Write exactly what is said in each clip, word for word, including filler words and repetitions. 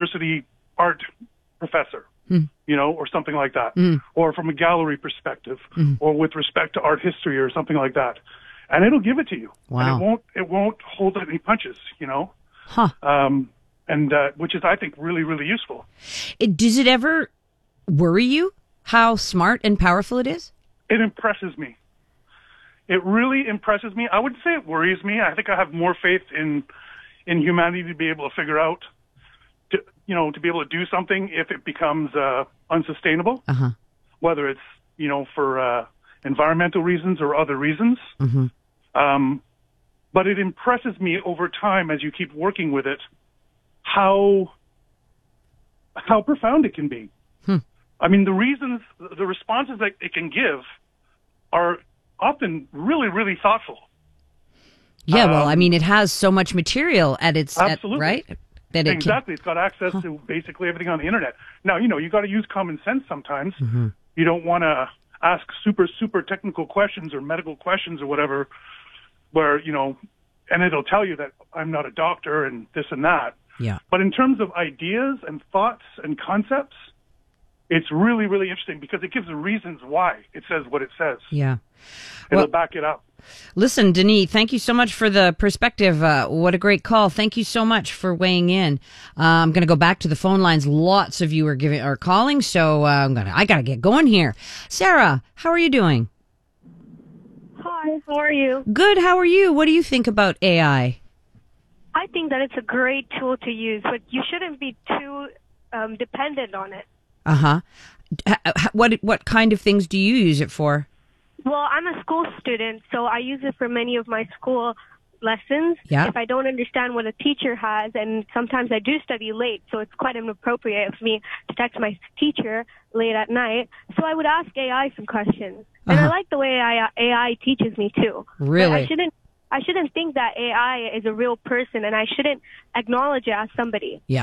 university art professor, mm. you know, or something like that, mm. or from a gallery perspective, mm. or with respect to art history or something like that. And it'll give it to you. Wow. And it won't, it won't hold any punches, you know? Huh. Um, and, uh, which is, I think, really, really useful. It, does it ever worry you how smart and powerful it is? It impresses me. It really impresses me. I wouldn't say it worries me. I think I have more faith in, in humanity to be able to figure out, to, you know, to be able to do something if it becomes, uh, unsustainable, uh-huh. whether it's, you know, for, uh, environmental reasons or other reasons. Mm-hmm. Um, but it impresses me over time as you keep working with it, how, how profound it can be. Hmm. I mean, the reasons, the responses that it can give are often really, really thoughtful. Yeah, well, Um, I mean, it has so much material at its, Absolutely. At, right? That it Exactly. It's got access Huh. to basically everything on the internet. Now, you know, you got to use common sense sometimes. Mm-hmm. You don't want to ask super, super technical questions or medical questions or whatever, where, you know, and it'll tell you that I'm not a doctor and this and that. Yeah. But in terms of ideas and thoughts and concepts, it's really, really interesting because it gives the reasons why it says what it says. Yeah. It'll Well, back it up. Listen, Denis, thank you so much for the perspective. Uh, what a great call. Thank you so much for weighing in. Uh, I'm going to go back to the phone lines. Lots of you are giving are calling, so uh, I'm gonna I got to get going here. Sarah, how are you doing? Hi, how are you? Good. How are you? What do you think about A I? I think that it's a great tool to use, but you shouldn't be too um, dependent on it. Uh huh. What what kind of things do you use it for? Well, I'm a school student, so I use it for many of my school lessons. Yeah. If I don't understand what a teacher has, and sometimes I do study late, so it's quite inappropriate of me to text my teacher late at night. So I would ask A I some questions. And Uh-huh. I like the way A I, A I teaches me too. Really? But I shouldn't I shouldn't think that A I is a real person, and I shouldn't acknowledge it as somebody. Yeah.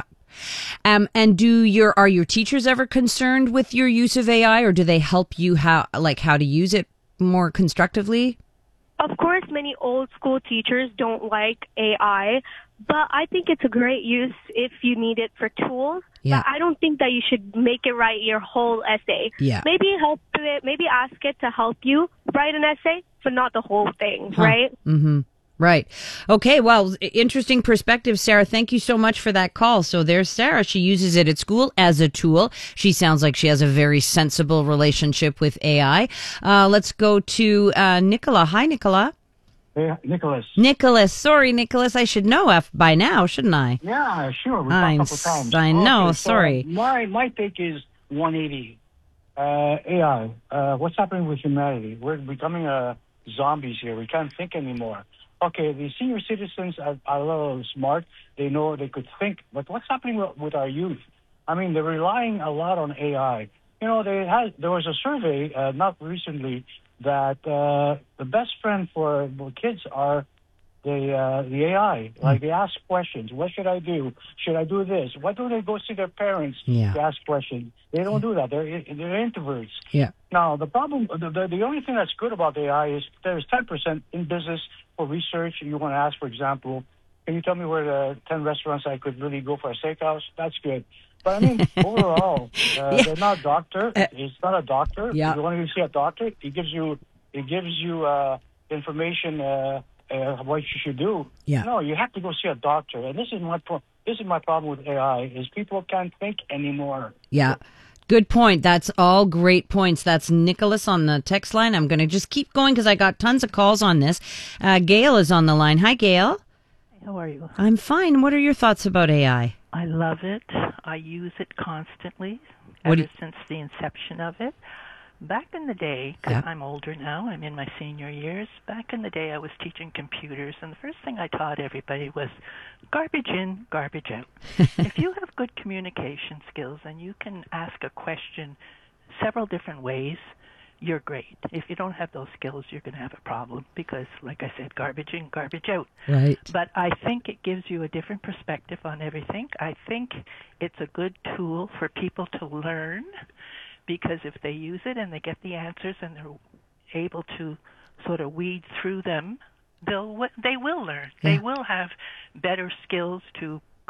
Um, and do your are your teachers ever concerned with your use of A I, or do they help you how like how to use it more constructively? Of course, many old school teachers don't like A I, but I think it's a great use if you need it for tools. Yeah. But I don't think that you should make it write your whole essay. Yeah. Maybe help it, maybe ask it to help you write an essay, but not the whole thing, Huh. right? Mm-hmm. Right. Okay. Well, interesting perspective, Sarah. Thank you so much for that call. So there's Sarah. She uses it at school as a tool. She sounds like she has a very sensible relationship with A I. Uh, let's go to uh, Nicola. Hi, Nicola. Hey, Nicholas. Nicholas. Sorry, Nicholas. I should know F by now, shouldn't I? Yeah, sure. We've I'm talked a couple times. I know. Okay, so sorry. My my take is one eighty. Uh, A I. Uh, what's happening with humanity? We're becoming uh, zombies here. We can't think anymore. Okay, the senior citizens are, are a little smart. They know they could think, but what's happening with, with our youth? I mean, they're relying a lot on A I. You know, they had there was a survey uh, not recently that uh, the best friend for kids are the uh, the A I. Like they ask questions. What should I do? Should I do this? Why don't they go see their parents Yeah. to ask questions? They don't do that. They're they're introverts. Yeah. Now the problem, the, the the only thing that's good about A I is there's ten percent in business for research. You want to ask, for example, can you tell me where the ten restaurants I could really go for a steakhouse? That's good. But I mean, overall, uh, Yeah. they're not a doctor. Uh, It's not a doctor. yeah. If you want to see a doctor, he gives you it gives you uh, information uh, uh, what you should do. Yeah. No, you have to go see a doctor. And this is my pro- this is my problem with A I is people can't think anymore. Yeah. Good point. That's all great points. That's Nicholas on the text line. I'm going to just keep going because I got tons of calls on this. Uh, Gail is on the line. Hi, Gail. How are you? I'm fine. What are your thoughts about A I? I love it. I use it constantly What do ever you- since the inception of it. Back in the day, because Yeah. I'm older now, I'm in my senior years. Back in the day, I was teaching computers, and the first thing I taught everybody was garbage in, garbage out. If you have good communication skills and you can ask a question several different ways, you're great. If you don't have those skills, you're going to have a problem because, like I said, garbage in, garbage out. Right. But I think it gives you a different perspective on everything. I think it's a good tool for people to learn because if they use it and they get the answers and they're able to sort of weed through them, they'll they will learn. Yeah. They will have better skills to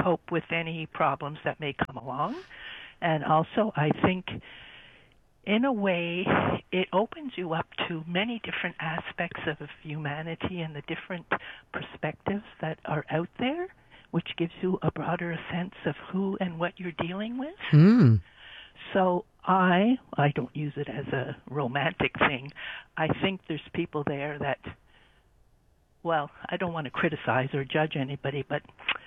cope with any problems that may come along. And also, I think, in a way, it opens you up to many different aspects of humanity and the different perspectives that are out there, which gives you a broader sense of who and what you're dealing with. Mm. So I, I don't use it as a romantic thing. I think there's people there that, well, I don't want to criticize or judge anybody, but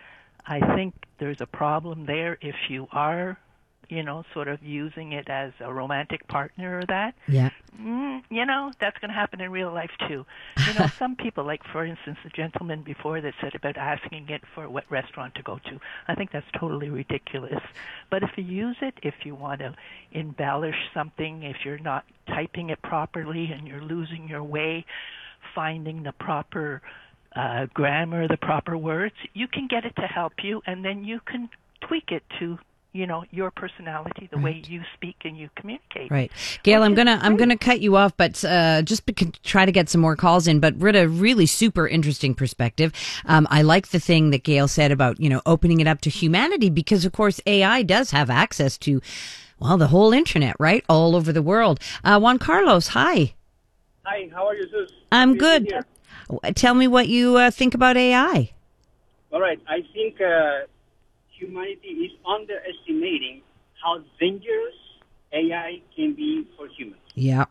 I think there's a problem there if you are, you know, sort of using it as a romantic partner or that. Yeah. Mm, you know, that's going to happen in real life too. You know, some people, like for instance, the gentleman before that said about asking it for what restaurant to go to. I think that's totally ridiculous. But if you use it, if you want to embellish something, if you're not typing it properly and you're losing your way, finding the proper uh, grammar, the proper words, you can get it to help you, and then you can tweak it to, you know, your personality, the right. way you speak and you communicate. Right. Gail, I'm going to I'm going to cut you off, but uh, just be- try to get some more calls in. But Rita, really super interesting perspective. Um, I like the thing that Gail said about, you know, opening it up to humanity, because, of course, A I does have access to, well, the whole internet, right? All over the world. Uh, Juan Carlos, hi. Hi, how are you, Zeus? I'm good. Tell me what you uh, think about A I. All right. I think uh, humanity is underestimating how dangerous A I can be for humans. Yeah.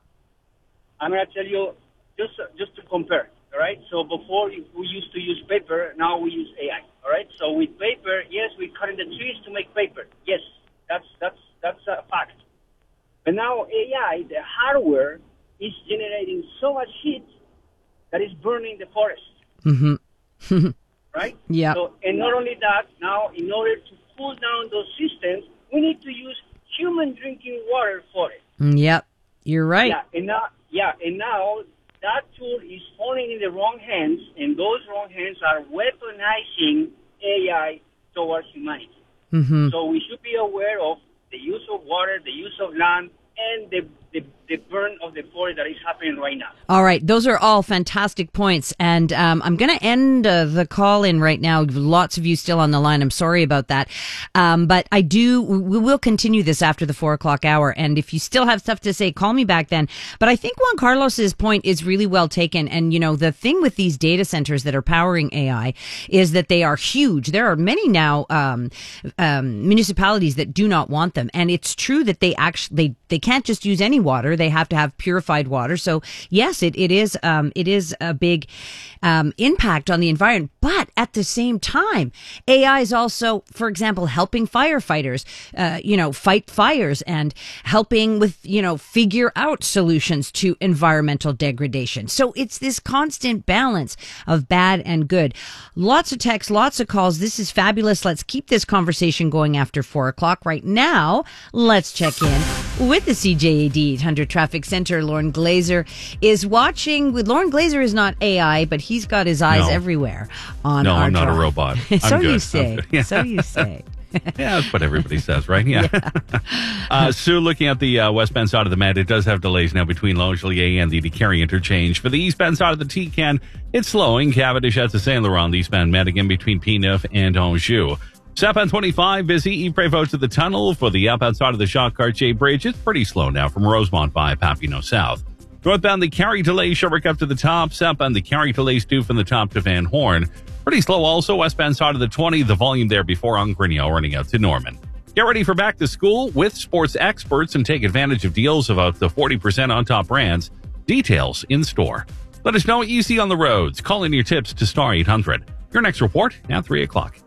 I'm going to tell you, just just to compare, all right? So before we used to use paper, now we use A I, all right? So with paper, yes, we cut in the trees to make paper. Yes, that's that's that's a fact. But now A I, the hardware, is generating so much heat that is burning the forest. Mm-hmm. Right? Yeah. So, and not only that, now in order to cool down those systems, we need to use human drinking water for it. Yep, you're right. Yeah, and now, yeah, and now that tool is falling in the wrong hands, and those wrong hands are weaponizing A I towards humanity. Mm-hmm. So we should be aware of the use of water, the use of land, and the, the the burn of the forest that is happening right now. All right. Those are all fantastic points. And um, I'm going to end uh, the call in right now. Lots of you still on the line. I'm sorry about that. Um, but I do, we will continue this after the four o'clock hour. And if you still have stuff to say, call me back then. But I think Juan Carlos's point is really well taken. And, you know, the thing with these data centers that are powering A I is that they are huge. There are many now um, um, municipalities that do not want them. And it's true that they actually, they, they can't just use any water. They have to have purified water. So yes, it, it is um, it is a big um, impact on the environment. But at the same time, A I is also, for example, helping firefighters, uh, you know, fight fires and helping with, you know, figure out solutions to environmental degradation. So it's this constant balance of bad and good. Lots of texts, lots of calls. This is fabulous. Let's keep this conversation going after four o'clock. Right now, let's check in with the C J A D eight hundred Traffic Center. Lauren Glazer is watching. Lauren Glazer is not A I, but he's got his eyes no. everywhere on no, our I'm not drive. a robot. so I'm you good. say. Yeah. So you say. Yeah, that's what everybody says, right? Yeah. yeah. uh, Sue, looking at the uh, westbound side of the Met, it does have delays now between Longueuil and the DeCarry interchange. For the eastbound side of the T-Can, it's slowing. Cavendish at the Saint Laurent, the eastbound Met, again between P-Neuf and Anjou. Southbound twenty-five, busy. Yves Prévost to the tunnel. For the outbound side of the Jacques-Cartier Bridge, it's pretty slow now from Rosemont by Papineau South. Northbound, the Carrie delay, Sherbrooke up to the top. Southbound, the Carrie delays due from the top to Van Horn. Pretty slow also. Westbound side of the twenty, the volume there before Ongrignot running out to Norman. Get ready for back to school with sports experts and take advantage of deals of up to forty percent on top brands. Details in store. Let us know what you see on the roads. Call in your tips to Star eight hundred. Your next report at three o'clock.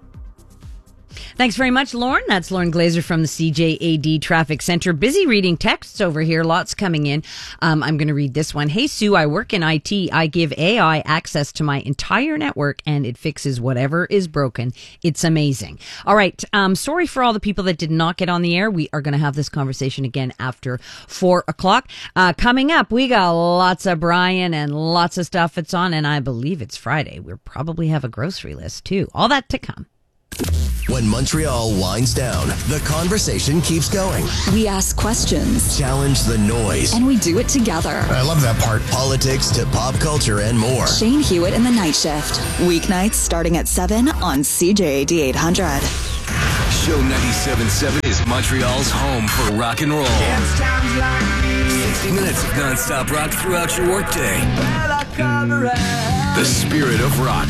Thanks very much, Lauren. That's Lauren Glazer from the C J A D Traffic Center. Busy reading texts over here. Lots coming in. Um, I'm going to read this one. Hey, Sue, I work in I T. I give A I access to my entire network, and it fixes whatever is broken. It's amazing. All right. Um, sorry for all the people that did not get on the air. We are going to have this conversation again after four o'clock. Uh, coming up, we got lots of Brian and lots of stuff that's on, and I believe it's Friday. We'll probably have a grocery list, too. All that to come. When Montreal winds down, the conversation keeps going. We ask questions, challenge the noise, and we do it together. I love that part. Politics to pop culture and more. Shane Hewitt in the Night Shift. Weeknights starting at seven on C J A D eight hundred. Show ninety-seven point seven is Montreal's home for rock and roll. sixty minutes of non-stop rock throughout your workday. The spirit of rock.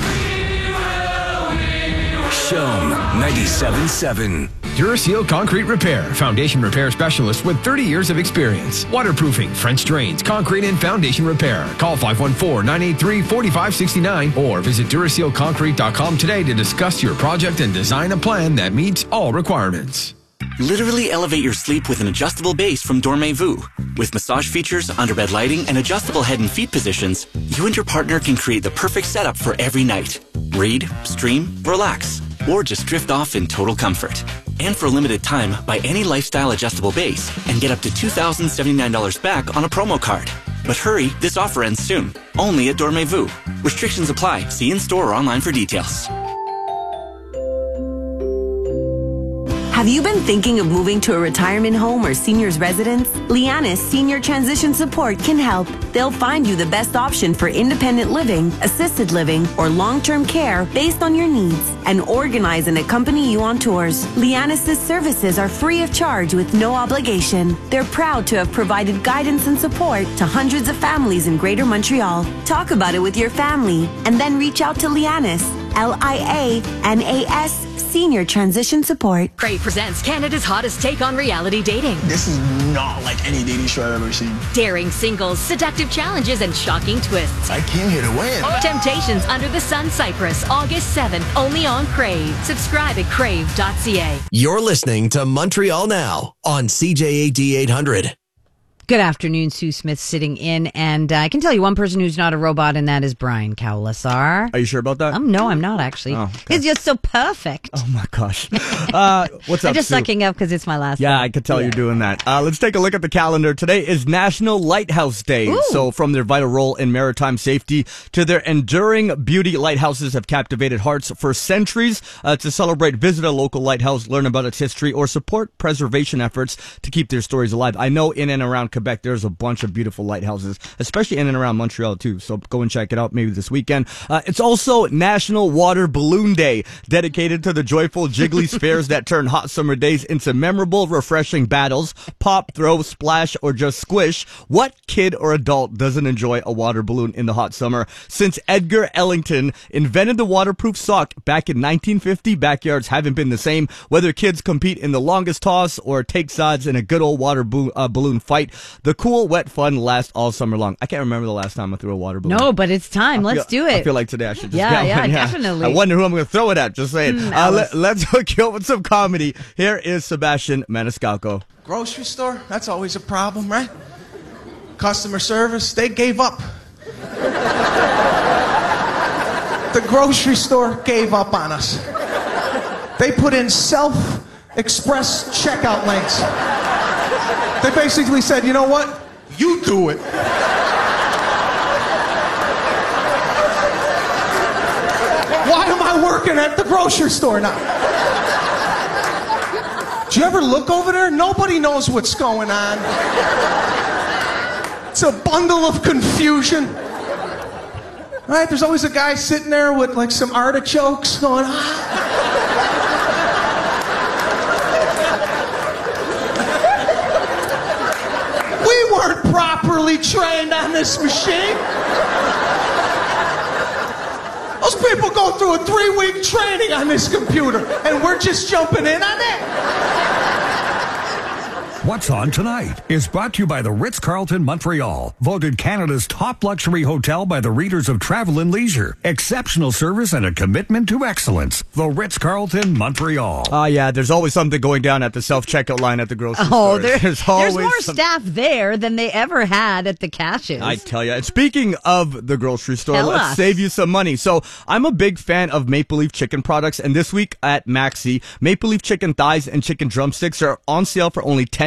Show ninety-seven point seven. Duraseal Concrete Repair, foundation repair specialist with thirty years of experience. Waterproofing, French drains, concrete and foundation repair. Call five one four, nine eight three, four five six nine or visit Duraseal Concrete dot com today to discuss your project and design a plan that meets all requirements. Literally elevate your sleep with an adjustable base from Dormez-vous. With massage features, underbed lighting, and adjustable head and feet positions, you and your partner can create the perfect setup for every night. Read, stream, relax, or just drift off in total comfort. And for a limited time, buy any lifestyle adjustable base and get up to two thousand seventy-nine dollars back on a promo card. But hurry, this offer ends soon. Only at Dormez-vous. Restrictions apply. See in-store or online for details. Have you been thinking of moving to a retirement home or senior's residence? Lianis Senior Transition Support can help. They'll find you the best option for independent living, assisted living, or long-term care based on your needs and organize and accompany you on tours. Lianis' services are free of charge with no obligation. They're proud to have provided guidance and support to hundreds of families in Greater Montreal. Talk about it with your family and then reach out to Lianis, L I A N A S, Senior Transition Support. Crave presents Canada's hottest take on reality dating. This is not like any dating show I've ever seen. Daring singles, seductive challenges, and shocking twists. I came here to win. Temptations Under the Sun Cyprus, August seventh, only on Crave. Subscribe at crave dot c a. You're listening to Montreal Now on C J A D eight hundred. Good afternoon, Sue Smith sitting in, and uh, I can tell you one person who's not a robot, and that is Brian Cowlisar. Are you sure about that? Um, no, I'm not actually. Oh, okay. He's just so perfect. Oh my gosh. Uh, what's up, I'm just Sue? sucking up because it's my last Yeah, name. I could tell Yeah. you're doing that. Uh, let's take a look at the calendar. Today is National Lighthouse Day. Ooh. So from their vital role in maritime safety to their enduring beauty, lighthouses have captivated hearts for centuries. Uh, to celebrate, visit a local lighthouse, learn about its history, or support preservation efforts to keep their stories alive. I know in and around Quebec, there's a bunch of beautiful lighthouses, especially in and around Montreal too. So go and check it out maybe this weekend. Uh, it's also National Water Balloon Day, dedicated to the joyful jiggly spheres that turn hot summer days into memorable, refreshing battles. Pop, throw, splash, or just squish. What kid or adult doesn't enjoy a water balloon in the hot summer? Since Edgar Ellington invented the waterproof sock back in nineteen fifty, backyards haven't been the same. Whether kids compete in the longest toss or take sides in a good old water bo- uh, balloon fight, the cool, wet fun lasts all summer long. I can't remember the last time I threw a water balloon. No, but it's time. I Let's feel, do it. I feel like today I should just Yeah, get yeah, one. definitely. I wonder who I'm going to throw it at. Just saying. Mm, uh, let, let's hook you up with some comedy. Here is Sebastian Maniscalco. Grocery store, that's always a problem, right? Customer service, they gave up. The grocery store gave up on us. They put in self-express checkout lanes. They basically said, you know what? You do it. Why am I working at the grocery store now? Do you ever look over there? Nobody knows what's going on. It's a bundle of confusion. Right? There's always a guy sitting there with like some artichokes going, ah. We weren't properly trained on this machine. Those people go through a three-week training on this computer, and we're just jumping in on it. What's On Tonight is brought to you by the Ritz-Carlton Montreal, voted Canada's top luxury hotel by the readers of Travel and Leisure. Exceptional service and a commitment to excellence. The Ritz-Carlton Montreal. Ah, uh, yeah, there's always something going down at the self-checkout line at the grocery Oh, store. there, there's, there's always more some... staff there than they ever had at the cashes. I tell you. And speaking of the grocery store, Tell let's us. save you some money. So I'm a big fan of Maple Leaf Chicken products, and this week at Maxi, Maple Leaf Chicken thighs and chicken drumsticks are on sale for only ten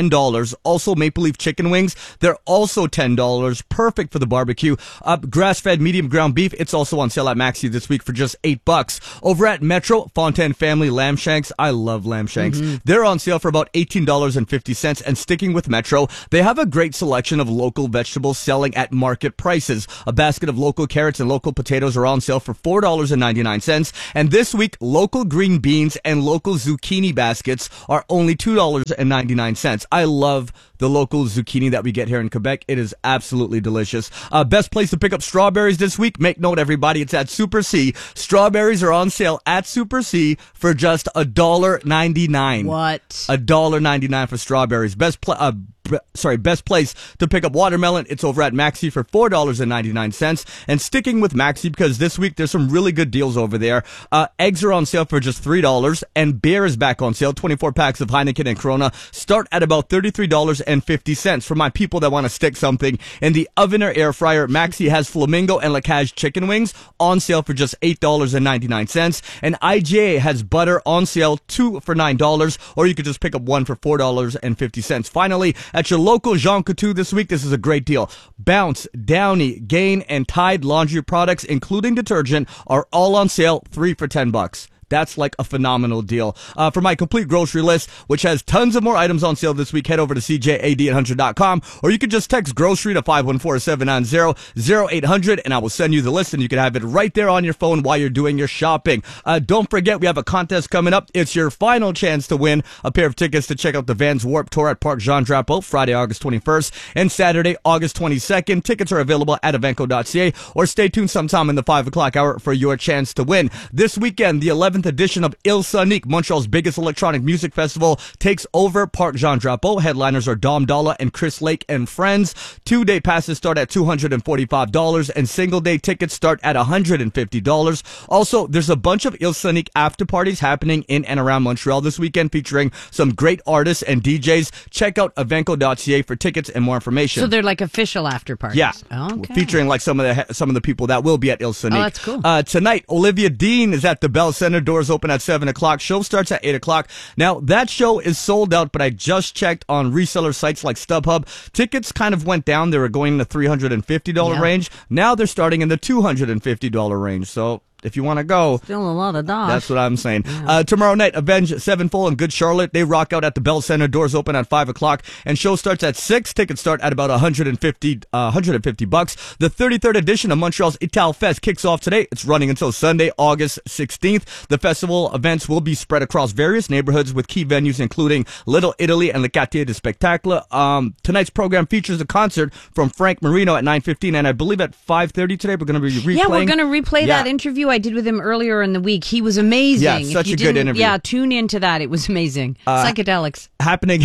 ten dollars. Also, Maple Leaf chicken wings, they're also ten dollars. Perfect for the barbecue. Uh, grass-fed medium ground beef, it's also on sale at Maxi this week for just eight bucks. Over at Metro, Fontaine Family Lamb Shanks, I love lamb shanks. Mm-hmm. They're on sale for about eighteen dollars and fifty cents. And sticking with Metro, they have a great selection of local vegetables selling at market prices. A basket of local carrots and local potatoes are on sale for four dollars and ninety-nine cents. And this week, local green beans and local zucchini baskets are only two dollars and ninety-nine cents. I love the local zucchini that we get here in Quebec. It is absolutely delicious. Uh, best place to pick up strawberries this week. Make note, everybody. It's at Super C. Strawberries are on sale at Super C for just a dollar ninety-nine. What? A dollar ninety-nine for strawberries. Best pl- uh, b- sorry, best place to pick up watermelon. It's over at Maxi for four dollars and ninety-nine cents. And sticking with Maxi because this week there's some really good deals over there. Uh, eggs are on sale for just three dollars, and beer is back on sale. twenty-four packs of Heineken and Corona start at about thirty-three dollars and fifty cents. For my people that want to stick something in the oven or air fryer, Maxi has Flamingo and La Cage chicken wings on sale for just eight dollars and ninety-nine cents. And I G A has butter on sale, two for nine dollars, or you could just pick up one for four dollars and fifty cents. Finally, at your local Jean Coutu this week, this is a great deal. Bounce, Downy, Gain, and Tide laundry products, including detergent, are all on sale, three for ten bucks. That's like a phenomenal deal. Uh, for my complete grocery list, which has tons of more items on sale this week, head over to C J A D eight hundred dot com, or you can just text grocery to five one four, seven nine zero, zero eight hundred, and I will send you the list, and you can have it right there on your phone while you're doing your shopping. Uh, don't forget, we have a contest coming up. It's your final chance to win a pair of tickets to check out the Vans Warped Tour at Parc Jean Drapeau, Friday, August twenty-first, and Saturday, August twenty-second. Tickets are available at evenco dot c a, or stay tuned sometime in the five o'clock hour for your chance to win. This weekend, the eleventh edition of Il Sonic, Montreal's biggest electronic music festival, takes over Parc Jean Drapeau. Headliners are Dom Dolla and Chris Lake and friends. Two-day passes start at two hundred forty-five dollars, and single-day tickets start at one hundred fifty dollars. Also, there's a bunch of Il Sonic after parties happening in and around Montreal this weekend, featuring some great artists and D Js. Check out evenco dot c a for tickets and more information. So they're like official after parties. Yeah, okay. Featuring like some of the some of the people that will be at Il Sonic. Oh, that's cool. Uh, tonight, Olivia Dean is at the Bell Center. Doors open at seven o'clock. Show starts at eight o'clock. Now, that show is sold out, but I just checked on reseller sites like StubHub. Tickets kind of went down. They were going in the three hundred fifty dollars yeah. range. Now they're starting in the two hundred fifty dollars range. So if you want to go, still a lot of dollars. That's what I'm saying. Yeah. Uh, tomorrow night, Avenged Sevenfold and Good Charlotte, they rock out at the Bell Center. Doors open at five o'clock, and show starts at six. Tickets start at about one hundred fifty, uh, one hundred fifty bucks. The thirty-third edition of Montreal's Ital Fest kicks off today. It's running until Sunday, August sixteenth. The festival events will be spread across various neighborhoods with key venues including Little Italy and Le Quartier du Spectacle. Um, tonight's program features a concert from Frank Marino at nine fifteen, and I believe at five thirty today we're going to be replaying. Yeah, we're going to replay yeah. that intervio I did with him earlier in the week. He was amazing. Yeah, such if you a good interview. Yeah, tune into that. It was amazing. Uh, Psychedelics. Happening.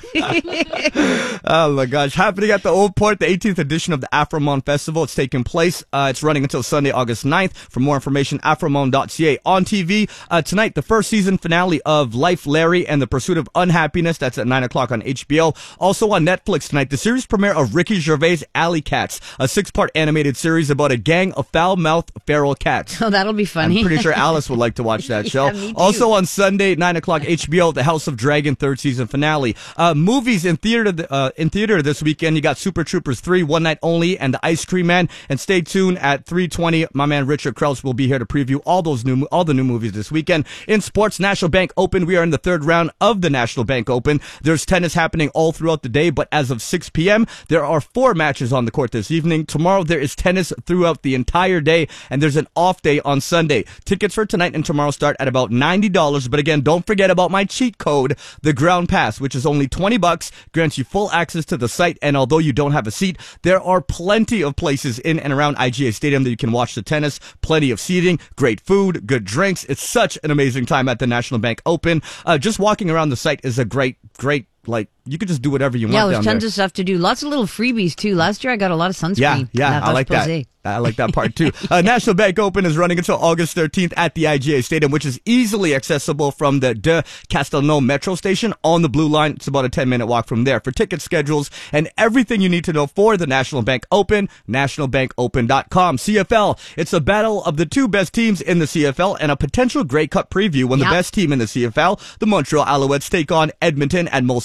Oh my gosh. Happening at the Old Port, the eighteenth edition of the Afromon Festival. It's taking place. Uh, it's running until Sunday, August ninth. For more information, afromon dot c a. On T V, uh, tonight, the first season finale of Life, Larry, and the Pursuit of Unhappiness. That's at nine o'clock on H B O. Also on Netflix tonight, the series premiere of Ricky Gervais' Alley Cats, a six-part animated series about a gang of foul-mouthed feral cats. Oh, that'll be funny. I'm pretty sure Alice would like to watch that show. Yeah, me too. Also on Sunday, nine o'clock H B O, The House of Dragon, third season finale. Uh, movies in theater uh, in theater this weekend, you got Super Troopers three, One Night Only, and The Ice Cream Man. And stay tuned at three twenty. My man Richard Krause will be here to preview all those new all the new movies this weekend. In sports, National Bank Open, we are in the third round of the National Bank Open. There's tennis happening all throughout the day, but as of six p.m., there are four matches on the court this evening. Tomorrow, there is tennis throughout the entire day, and there's an off day on Sunday. Tickets for tonight and tomorrow start at about ninety dollars, but again, don't forget about my cheat code, the Ground Pass, which is only twenty bucks, grants you full access to the site, and although you don't have a seat, there are plenty of places in and around I G A Stadium that you can watch the tennis, plenty of seating, great food, good drinks. It's such an amazing time at the National Bank Open. Uh, just walking around the site is a great, great, like, you could just do whatever you yeah, want down there. Yeah, there's tons of stuff to do. Lots of little freebies, too. Last year, I got a lot of sunscreen. Yeah, yeah, I like that. Posé. I like that part, too. uh, National Bank Open is running until August thirteenth at the I G A Stadium, which is easily accessible from the De Castelnau Metro Station on the Blue Line. It's about a ten-minute walk from there. For ticket schedules and everything you need to know for the National Bank Open, national bank open dot com. C F L, it's a battle of the two best teams in the C F L and a potential Grey Cup preview when yep. the best team in the C F L, the Montreal Alouettes, take on Edmonton at Molson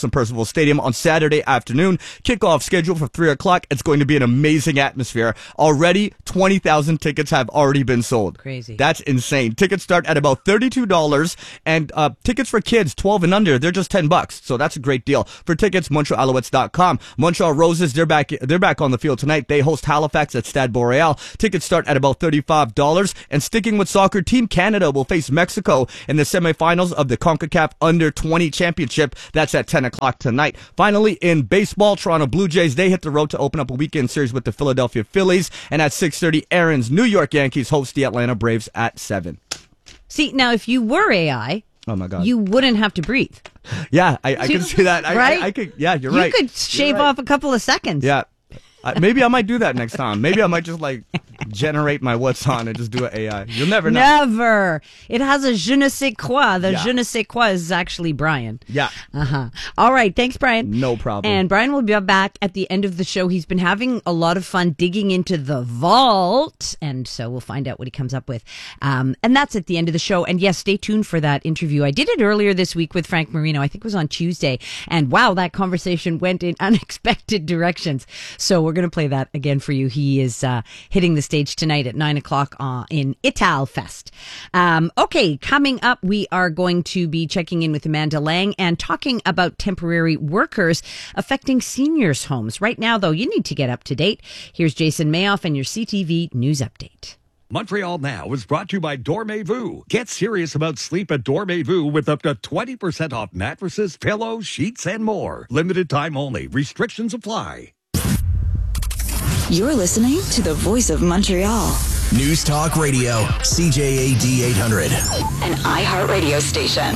Wilson Percival Stadium on Saturday afternoon. Kickoff scheduled for three o'clock. It's going to be an amazing atmosphere. Already, twenty thousand tickets have already been sold. Crazy. That's insane. Tickets start at about thirty-two dollars, and uh, tickets for kids twelve and under, they're just ten bucks. So that's a great deal. For tickets, Montreal Alouettes dot com. Montreal Roses, they're back, they're back on the field tonight. They host Halifax at Stade Boreal. Tickets start at about thirty-five dollars. And sticking with soccer, Team Canada will face Mexico in the semifinals of the CONCACAF Under twenty Championship. That's at ten o'clock tonight. Finally, in baseball, Toronto Blue Jays, they hit the road to open up a weekend series with the Philadelphia Phillies. And at six thirty, Aaron's New York Yankees host the Atlanta Braves at seven. See, now if you were A I, oh my God, you wouldn't have to breathe. Yeah, I, I can see that. I, right? I, I could. Yeah, you're you right. You could shave right. off a couple of seconds. Yeah. Uh, maybe I might do that next time. Maybe I might just like generate my what's on and just do an A I. You'll never know. Never. It has a je ne sais quoi. The Yeah. je ne sais quoi is actually Brian. Yeah. Uh-huh. All right. Thanks, Brian. No problem. And Brian will be back at the end of the show. He's been having a lot of fun digging into the vault. And so we'll find out what he comes up with. Um, and that's at the end of the show. And yes, stay tuned for that interview. I did it earlier this week with Frank Marino. I think it was on Tuesday. And wow, that conversation went in unexpected directions. So we're going to play that again for you. He is uh, hitting the stage tonight at nine o'clock uh, in Italfest. Um, okay, coming up, we are going to be checking in with Amanda Lang and talking about temporary workers affecting seniors' homes. Right now, though, you need to get up to date. Here's Jason Mayoff and your C T V News Update. Montreal Now is brought to you by Dormez-vous. Get serious about sleep at Dormez-vous with up to twenty percent off mattresses, pillows, sheets, and more. Limited time only. Restrictions apply. You're listening to the voice of Montreal. News Talk Radio, C J A D eight hundred. An iHeartRadio station.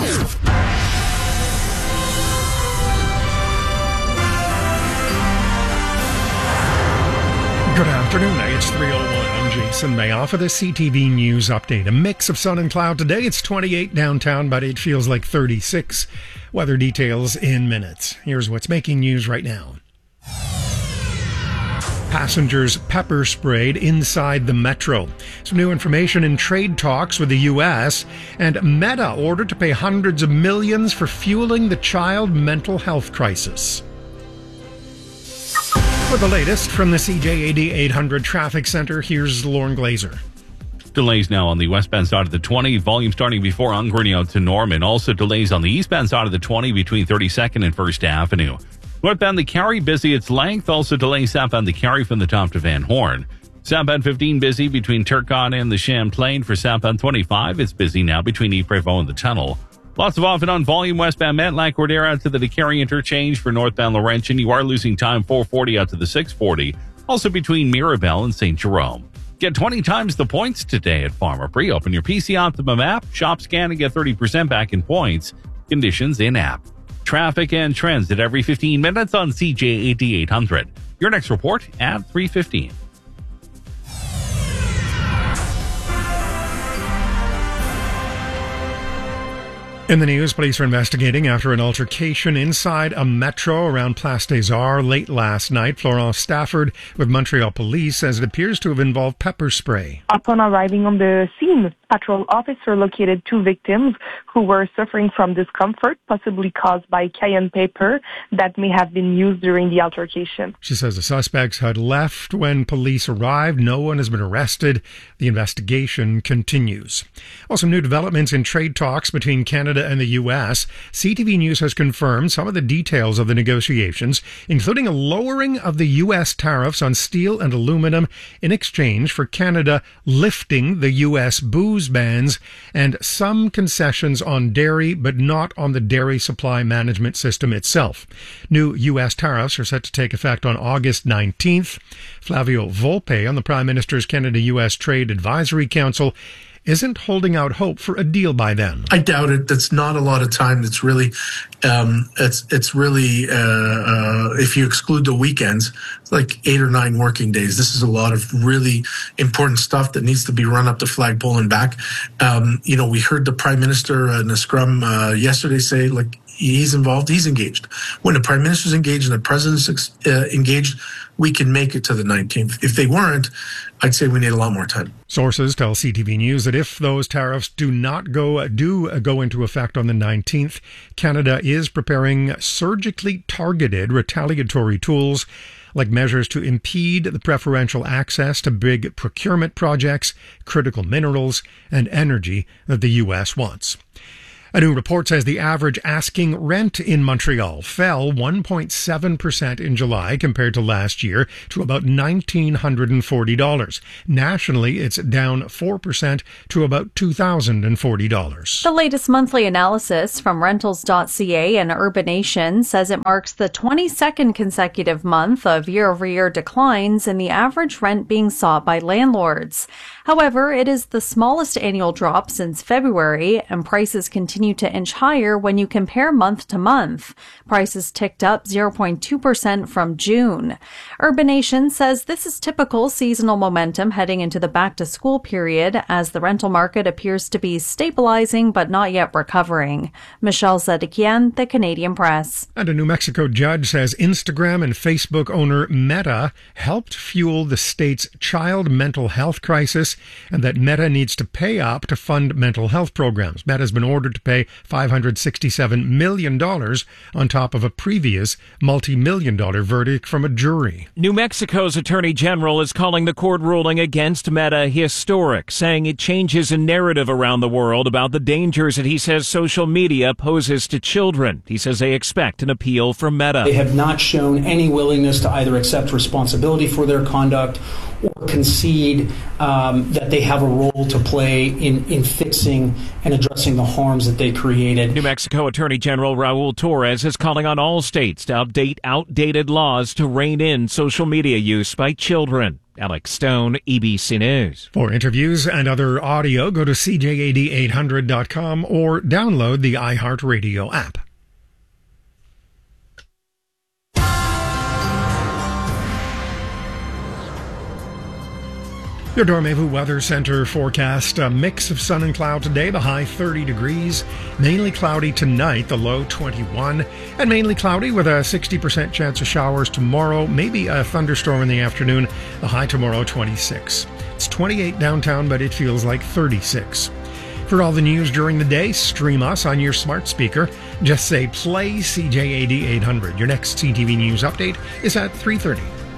Good afternoon. It's three oh one. I'm Jason Mayoff for the C T V News Update. A mix of sun and cloud today. It's twenty-eight downtown, but it feels like thirty-six. Weather details in minutes. Here's what's making news right now. Passengers pepper sprayed inside the metro. Some new information in trade talks with the U S, and Meta ordered to pay hundreds of millions for fueling the child mental health crisis. For the latest from the C J A D eight hundred Traffic Center, here's Lauren Glazer. Delays now on the westbound side of the twenty. Volume starting before Ungurnia to Norman. Also delays on the eastbound side of the twenty between thirty-second and First Avenue. Northbound the Carry busy its length. Also delays southbound the Carry from the top to Van Horn. Southbound fifteen busy between Turcotte and the Champlain. For southbound twenty-five, it's busy now between Yves-Prévost and the Tunnel. Lots of off and on volume westbound Matlack Cordera to the DeCarry interchange. For northbound Laurentian, you are losing time four forty out to the six forty. Also between Mirabel and Saint Jerome. Get twenty times the points today at Pharmaprix. Open your P C Optimum app, shop, scan, and get thirty percent back in points. Conditions in app. Traffic and trends at every fifteen minutes on C J A D eight hundred. Your next report at three fifteen. In the news, police are investigating after an altercation inside a metro around Place des Arts late last night. Florence Stafford with Montreal Police says it appears to have involved pepper spray. Upon arriving on the scene, patrol officer located two victims who were suffering from discomfort, possibly caused by cayenne pepper that may have been used during the altercation. She says the suspects had left when police arrived. No one has been arrested. The investigation continues. Also, new developments in trade talks between Canada and the U S. C T V News has confirmed some of the details of the negotiations, including a lowering of the U S tariffs on steel and aluminum in exchange for Canada lifting the U S booze bans, and some concessions on dairy, but not on the dairy supply management system itself. New U S tariffs are set to take effect on August nineteenth. Flavio Volpe on the Prime Minister's Canada-U S Trade Advisory Council isn't holding out hope for a deal by then. I doubt it. That's not a lot of time. That's really, um, it's it's really, uh, uh, if you exclude the weekends, it's like eight or nine working days. This is a lot of really important stuff that needs to be run up the flagpole and back. Um, you know, we heard the Prime Minister uh, in the scrum uh, yesterday say, like, he's involved, he's engaged. When the Prime Minister's engaged and the President's uh, engaged, we can make it to the nineteenth. If they weren't, I'd say we need a lot more time. Sources tell C T V News that if those tariffs do not go do go into effect on the nineteenth, Canada is preparing surgically targeted retaliatory tools like measures to impede the preferential access to big procurement projects, critical minerals, and energy that the U S wants. A new report says the average asking rent in Montreal fell one point seven percent in July compared to last year to about one thousand nine hundred forty dollars. Nationally, it's down four percent to about two thousand forty dollars. The latest monthly analysis from rentals dot c a and Urbanation says it marks the twenty-second consecutive month of year-over-year declines in the average rent being sought by landlords. However, it is the smallest annual drop since February, and prices continue to inch higher when you compare month to month. Prices ticked up zero point two percent from June. Urbanation says this is typical seasonal momentum heading into the back-to-school period as the rental market appears to be stabilizing but not yet recovering. Michelle Zedekian, The Canadian Press. And a New Mexico judge says Instagram and Facebook owner Meta helped fuel the state's child mental health crisis, and that Meta needs to pay up to fund mental health programs. Meta has been ordered to pay five hundred sixty-seven million dollars on top of a previous multi-million dollar verdict from a jury. New Mexico's Attorney General is calling the court ruling against Meta historic, saying it changes a narrative around the world about the dangers that he says social media poses to children. He says they expect an appeal from Meta. They have not shown any willingness to either accept responsibility for their conduct or concede um, that they have a role to play in, in fixing and addressing the harms that they created. New Mexico Attorney General Raul Torres is calling on all states to update outdated laws to rein in social media use by children. Alex Stone, E B C News. For interviews and other audio, go to C J A D eight hundred dot com or download the iHeartRadio app. Your Dormevu Weather Center forecast, a mix of sun and cloud today, the high thirty degrees, mainly cloudy tonight, the low twenty-one, and mainly cloudy with a sixty percent chance of showers tomorrow, maybe a thunderstorm in the afternoon, the high tomorrow twenty-six. It's twenty-eight downtown, but it feels like thirty-six. For all the news during the day, stream us on your smart speaker. Just say play C J A D eight hundred. Your next C T V News update is at three thirty.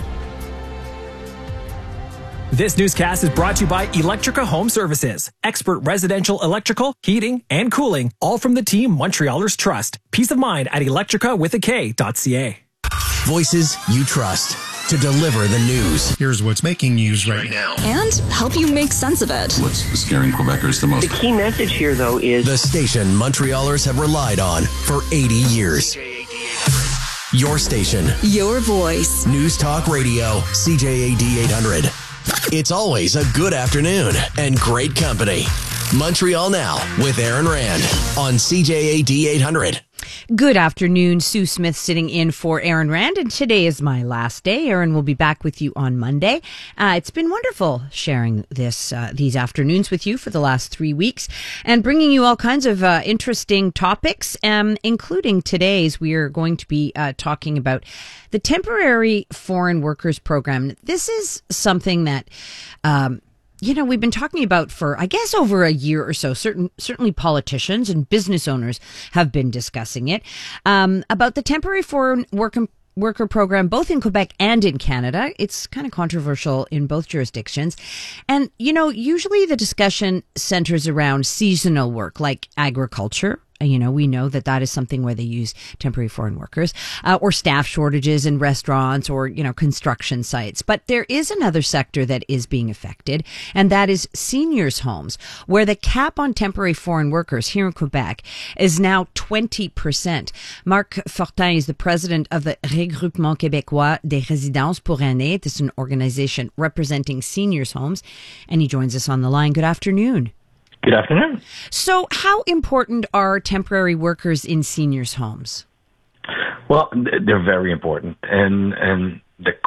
This newscast is brought to you by Electrica Home Services. Expert residential electrical, heating, and cooling, all from the team Montrealers trust. Peace of mind at electrica with a K dot C A. Voices you trust to deliver the news. Here's what's making news right now. And help you make sense of it. What's scaring Quebecers the most? The key message here, though, is the station Montrealers have relied on for eighty years. Your station. Your voice. News Talk Radio, C J A D eight hundred. It's always a good afternoon and great company. Montreal Now with Aaron Rand on C J A D eight hundred. Good afternoon. Sue Smith sitting in for Aaron Rand, and today is my last day. Aaron will be back with you on Monday. Uh, it's been wonderful sharing this uh, these afternoons with you for the last three weeks and bringing you all kinds of uh, interesting topics, um, including today's. We are going to be uh, talking about the Temporary Foreign Workers Program. This is something that um, you know, we've been talking about for, I guess, over a year or so. Certain, certainly politicians and business owners have been discussing it, um, about the temporary foreign worker, worker program, both in Quebec and in Canada. It's kind of controversial in both jurisdictions. And, you know, usually the discussion centers around seasonal work like agriculture. You know, we know that that is something where they use temporary foreign workers, uh, or staff shortages in restaurants or, you know, construction sites. But there is another sector that is being affected, and that is seniors' homes, where the cap on temporary foreign workers here in Quebec is now twenty percent. Marc Fortin is the president of the Regroupement Québécois des Résidences pour Aînés. This is an organization representing seniors' homes, and he joins us on the line. Good afternoon. Good afternoon. So how important are temporary workers in seniors' homes? Well, they're very important. And and the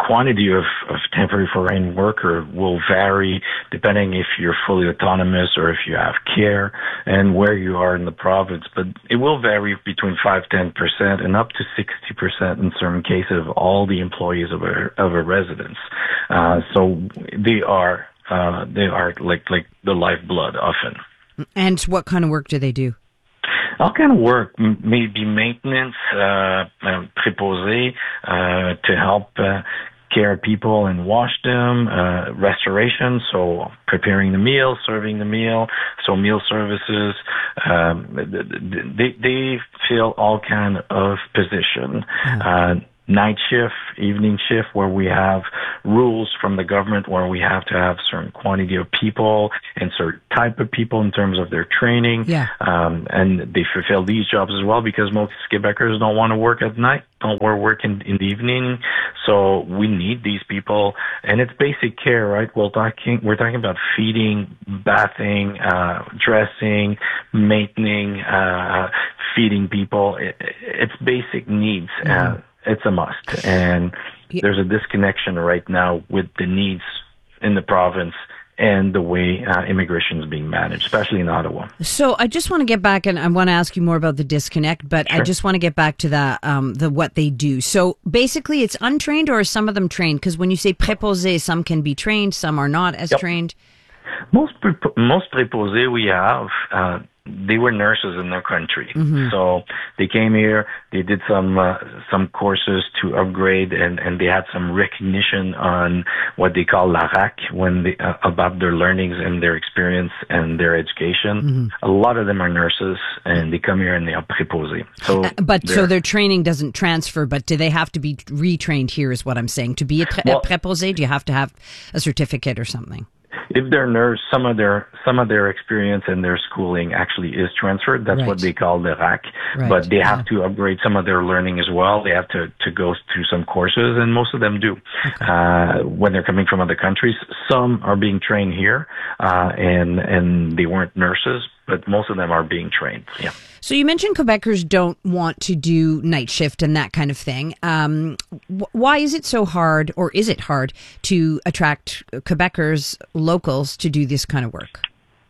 quantity of, of temporary foreign worker will vary depending if you're fully autonomous or if you have care and where you are in the province. But it will vary between five to ten percent and up to sixty percent in certain cases of all the employees of a, of a residence. Uh, so they are, uh, they are like, like the lifeblood often. And what kind of work do they do? All kind of work, m- maybe maintenance, uh, uh préposé, uh, to help, uh, care people and wash them, uh, restoration, so preparing the meal, serving the meal, so meal services, um, they, they fill all kind of position, uh, night shift, evening shift, where we have rules from the government where we have to have certain quantity of people and certain type of people in terms of their training. Yeah. Um, and they fulfill these jobs as well because most Quebecers don't want to work at night, don't want to work in, in the evening. So we need these people, and it's basic care, right? We're talking, we're talking about feeding, bathing, uh, dressing, maintaining, uh, feeding people. It, it's basic needs. Mm-hmm. Uh, It's a must. And there's a disconnection right now with the needs in the province and the way uh, immigration is being managed, especially in Ottawa. So I just want to get back, and I want to ask you more about the disconnect, but sure. I just want to get back to that, um, the what they do. So basically it's untrained, or are some of them trained? Because when you say préposé, some can be trained, some are not as yep. trained. Most pre- most préposés we have, uh, they were nurses in their country. Mm-hmm. So they came here, they did some uh, some courses to upgrade, and, and they had some recognition on what they call la R A C, when they, uh, about their learnings and their experience and their education. Mm-hmm. A lot of them are nurses, and they come here and they are préposés. So uh, but so their training doesn't transfer, but do they have to be retrained here is what I'm saying. To be a, pre- well, a préposé, do you have to have a certificate or something? If they're nurse, some of their some of their experience and their schooling actually is transferred. That's right. What they call the R A C. Right. But they have yeah. to upgrade some of their learning as well. They have to, to go through some courses, and most of them do okay. uh, when they're coming from other countries. Some are being trained here, uh, and and they weren't nurses, but most of them are being trained. Yeah. So you mentioned Quebecers don't want to do night shift and that kind of thing. Um, wh- why is it so hard, or is it hard, to attract Quebecers, locals, to do this kind of work?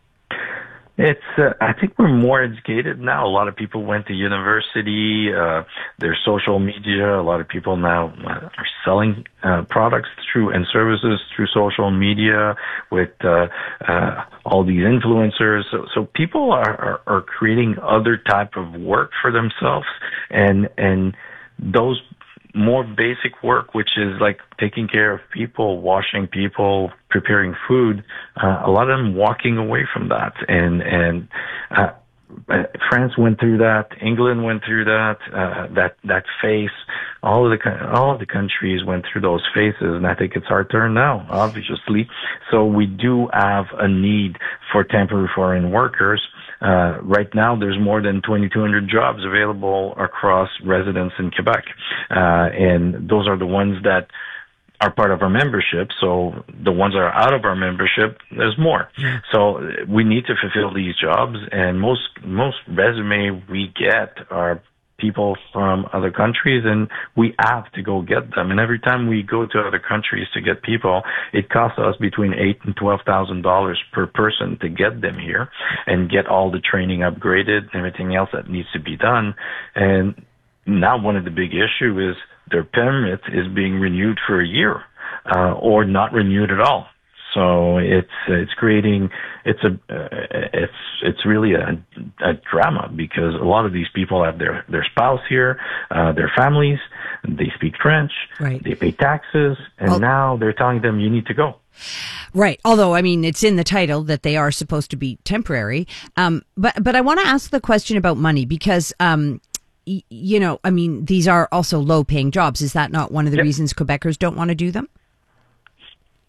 It's, uh, I think we're more educated now. A lot of people went to university, uh, there's social media. A lot of people now are selling, uh, products through and services through social media with, uh, uh, all these influencers. So, so people are, are, are creating other type of work for themselves, and, and those more basic work, which is like taking care of people, washing people, preparing food, uh, a lot of them walking away from that. And, and, uh, France went through that. England went through that, uh, that, that phase. All of the, all of the countries went through those phases, and I think it's our turn now, obviously. So we do have a need for temporary foreign workers. Uh, right now, there's more than twenty-two hundred jobs available across residents in Quebec. Uh, and those are the ones that are part of our membership. So the ones that are out of our membership, there's more. Yeah. So we need to fulfill these jobs, and most, most resume we get are people from other countries, and we have to go get them. And every time we go to other countries to get people, it costs us between eight and twelve thousand dollars per person to get them here and get all the training upgraded and everything else that needs to be done. And now one of the big issue is their permit is being renewed for a year, uh, or not renewed at all. So it's it's creating it's a uh, it's it's really a, a drama, because a lot of these people have their their spouse here, uh, their families, they speak French, right. They pay taxes, and well, now they're telling them you need to go. Right. Although, I mean, it's in the title that they are supposed to be temporary. Um, but but I want to ask the question about money, because um, y- you know, I mean, these are also low paying jobs. Is that not one of the yep. reasons Quebecers don't want to do them?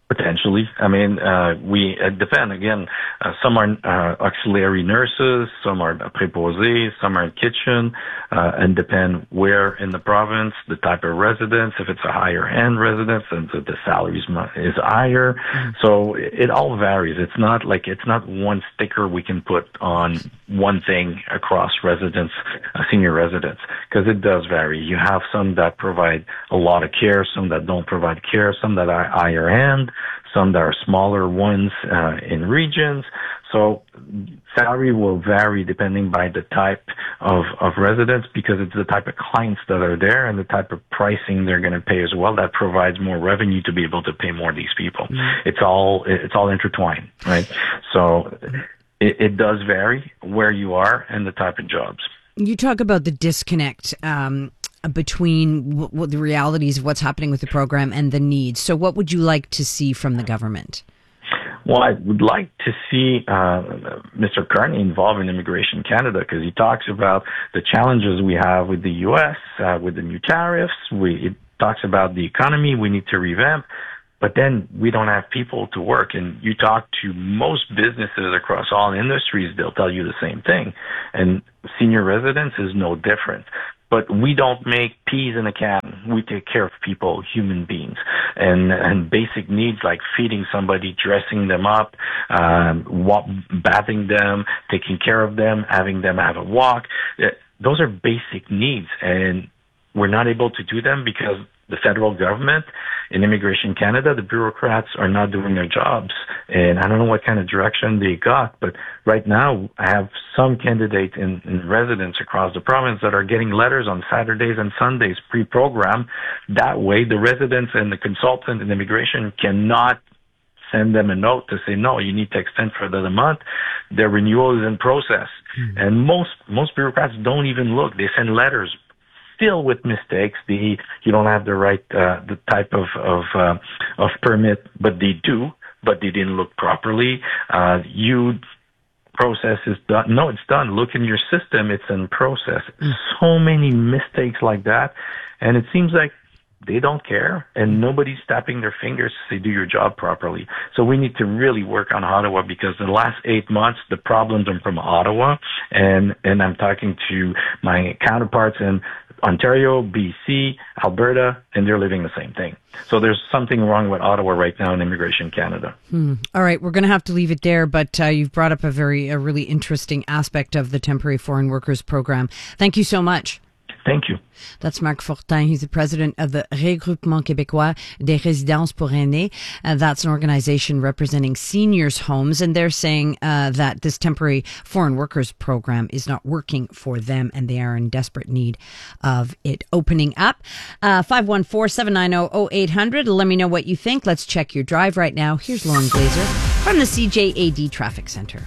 Potentially. I mean, uh, we uh, depend. Again, uh, some are uh, auxiliary nurses, some are préposés, some are in kitchen, uh, and depend where in the province, the type of residence. If it's a higher end residence, then the, the salary is higher. Mm-hmm. So it, it all varies. It's not like, it's not one sticker we can put on one thing across residents, uh, senior residents, because it does vary. You have some that provide a lot of care, some that don't provide care, some that are higher end, some that are smaller ones uh, in regions. So salary will vary depending by the type of, of residents, because it's the type of clients that are there and the type of pricing they're going to pay as well that provides more revenue to be able to pay more of these people. Mm-hmm. It's all it's all intertwined, right? So it, it does vary where you are and the type of jobs. You talk about the disconnect um, between w- w- the realities of what's happening with the program and the needs. So what would you like to see from the government? Well, I would like to see uh, Mister Carney involved in Immigration Canada, because he talks about the challenges we have with the U S, uh, with the new tariffs. We, it talks about the economy we need to revamp, but then we don't have people to work. And you talk to most businesses across all industries, they'll tell you the same thing. And senior residence is no different. But we don't make peas in a can. We take care of people, human beings, and and basic needs like feeding somebody, dressing them up, um, wa- bathing them, taking care of them, having them have a walk. Those are basic needs, and we're not able to do them because the federal government in Immigration Canada, the bureaucrats are not doing their jobs. And I don't know what kind of direction they got, but right now I have some candidates in, in residence across the province that are getting letters on Saturdays and Sundays pre-programmed. That way the residents and the consultant in immigration cannot send them a note to say, no, you need to extend for another month. Their renewal is in process. Mm-hmm. And most, most bureaucrats don't even look. They send letters still with mistakes. The you don't have the right uh, the type of of uh, of permit, but they do, but they didn't look properly. Uh, you process is done. No, it's done. Look in your system; it's in process. Mm. So many mistakes like that, and it seems like they don't care, and nobody's tapping their fingers to say, do your job properly. So we need to really work on Ottawa, because in the last eight months, the problems are from Ottawa, and and I'm talking to my counterparts in Ontario, B C, Alberta, and they're living the same thing. So there's something wrong with Ottawa right now in Immigration Canada. Hmm. All right, we're going to have to leave it there, but uh, you've brought up a very, a really interesting aspect of the Temporary Foreign Workers Program. Thank you so much. Thank you. That's Marc Fortin. He's the president of the Regroupement Québécois des Résidences pour Aînés. Uh, that's an organization representing seniors' homes, and they're saying uh, that this temporary foreign workers program is not working for them, and they are in desperate need of it opening up. Uh, five one four, seven nine zero, zero eight hundred. Let me know what you think. Let's check your drive right now. Here's Lauren Glazer from the C J A D Traffic Center.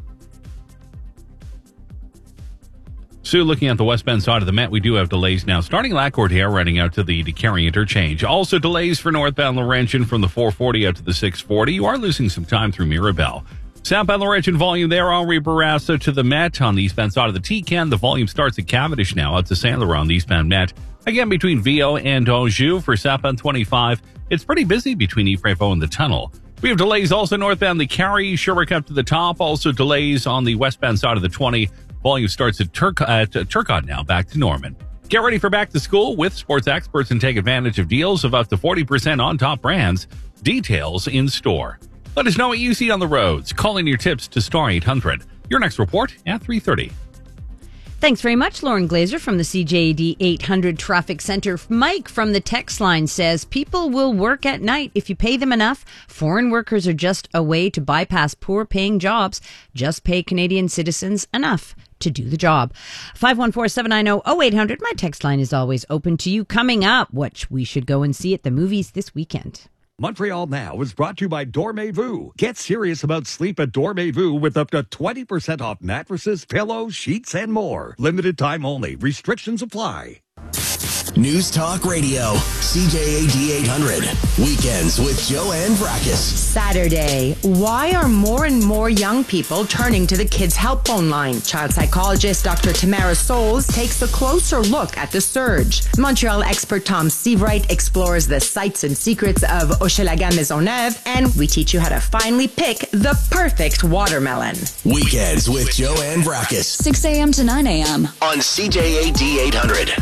Sue, looking at the westbound side of the Met, we do have delays now. Starting Lacourt here, running out to the DeCarry interchange. Also delays for northbound Laurentian from the four forty out to the six forty. You are losing some time through Mirabel. Southbound Laurentian volume there, Henri Bourassa to the Met. On the eastbound side of the T-Can, the volume starts at Cavendish now out to Saint Laurent on the eastbound Met. Again, between Viau and Anjou for southbound twenty-five. It's pretty busy between Yves-Révaux and the tunnel. We have delays also northbound the Carry, Sherbrooke up to the top. Also delays on the westbound side of the twenty. Volume starts at, Turc- at uh, Turcotte now, back to Norman. Get ready for back to school with sports experts and take advantage of deals of up to forty percent on top brands. Details in store. Let us know what you see on the roads. Call in your tips to Star eight hundred. Your next report at three thirty. Thanks very much, Lauren Glazer from the C J A D eight hundred Traffic Center. Mike from the text line says, people will work at night if you pay them enough. Foreign workers are just a way to bypass poor paying jobs. Just pay Canadian citizens enough to do the job. five one four, seven nine zero, zero eight hundred. My text line is always open to you. Coming up, what we should go and see at the movies this weekend. Montreal Now is brought to you by Dormez-vous. Get serious about sleep at Dormez-vous with up to twenty percent off mattresses, pillows, sheets, and more. Limited time only. Restrictions apply. News Talk Radio, C J A D eight hundred. Weekends with Joanne Vracus. Saturday. Why are more and more young people turning to the Kids Help Phone line? Child psychologist Doctor Tamara Souls takes a closer look at the surge. Montreal expert Tom Seavright explores the sights and secrets of Hochelaga Maisonneuve, and we teach you how to finally pick the perfect watermelon. Weekends with Joanne Vracus. six a.m. to nine a.m. on C J A D eight hundred.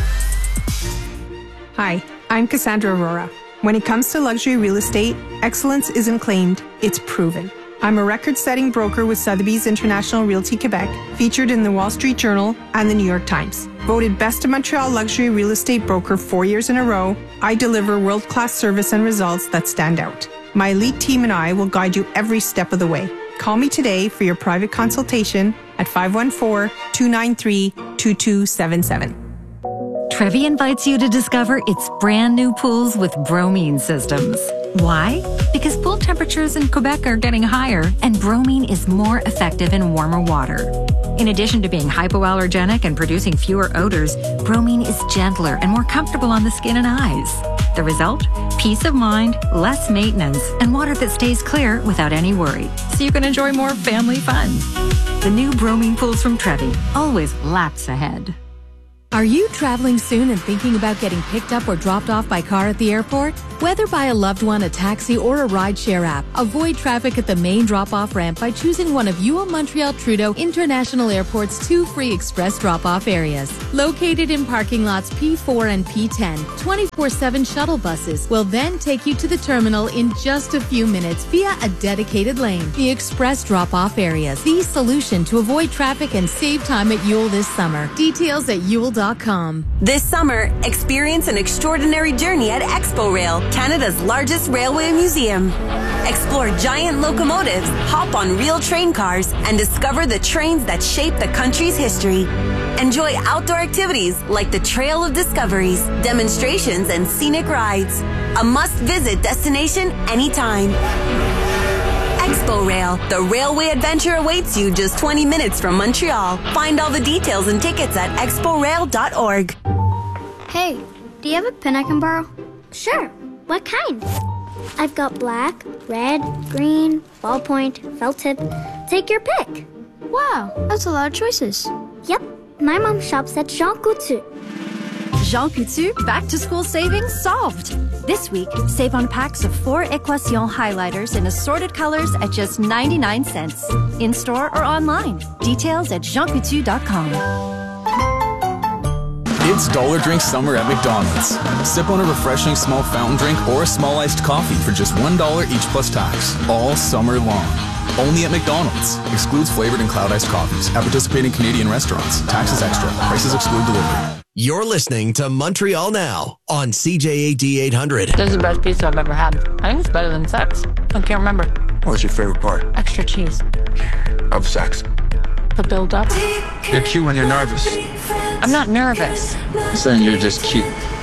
Hi, I'm Cassandra Aurora. When it comes to luxury real estate, excellence isn't claimed, it's proven. I'm a record-setting broker with Sotheby's International Realty Quebec, featured in the Wall Street Journal and the New York Times. Voted Best of Montreal Luxury Real Estate Broker four years in a row, I deliver world-class service and results that stand out. My elite team and I will guide you every step of the way. Call me today for your private consultation at five one four, two nine three, two two seven seven. Trevi invites you to discover its brand new pools with bromine systems. Why? Because pool temperatures in Quebec are getting higher, and bromine is more effective in warmer water. In addition to being hypoallergenic and producing fewer odors, bromine is gentler and more comfortable on the skin and eyes. The result? Peace of mind, less maintenance, and water that stays clear without any worry. So you can enjoy more family fun. The new bromine pools from Trevi, always laps ahead. Are you traveling soon and thinking about getting picked up or dropped off by car at the airport? Whether by a loved one, a taxi, or a rideshare app, avoid traffic at the main drop-off ramp by choosing one of U O Montreal Trudeau International Airport's two free express drop-off areas. Located in parking lots P four and P ten, twenty-four seven shuttle buses will then take you to the terminal in just a few minutes via a dedicated lane. The express drop-off areas, the solution to avoid traffic and save time at Yule this summer. Details at yule dot com. This summer, experience an extraordinary journey at Expo Rail, Canada's largest railway museum. Explore giant locomotives, hop on real train cars, and discover the trains that shape the country's history. Enjoy outdoor activities like the Trail of Discoveries, demonstrations, and scenic rides. A must-visit destination anytime. Expo Rail, the railway adventure awaits you just twenty minutes from Montreal. Find all the details and tickets at expo rail dot org. Hey, do you have a pen I can borrow? Sure. What kind? I've got black, red, green, ballpoint, felt tip. Take your pick. Wow, that's a lot of choices. Yep, my mom shops at Jean Coutu. Jean Coutu back to school savings solved. This week, save on packs of four Equation highlighters in assorted colors at just ninety-nine cents. In store or online. Details at jean coutu dot com. It's Dollar Drink Summer at McDonald's. Sip on a refreshing small fountain drink or a small iced coffee for just one dollar each plus tax. All summer long. Only at McDonald's. Excludes flavored and cloud iced coffees. At participating Canadian restaurants. Taxes extra. Prices exclude delivery. You're listening to Montreal Now on C J A D eight hundred. This is the best pizza I've ever had. I think it's better than sex. I can't remember. What's your favorite part? Extra cheese. Of sex. The build up. You're cute when you're nervous. I'm not nervous. Saying you're just cute.